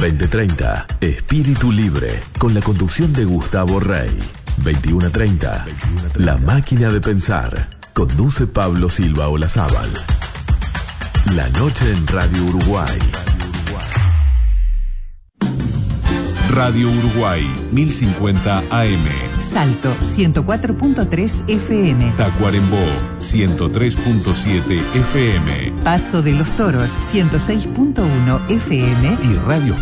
20:30, Espíritu Libre, con la conducción de Gustavo Rey. 21:30, La Máquina de Pensar, conduce Pablo Silva Olazábal. La noche en Radio Uruguay. Radio Uruguay, 1050 AM. Salto, 104.3 FM. Tacuarembó, 103.7 FM. Paso de los Toros, 106.1 FM. Y Radio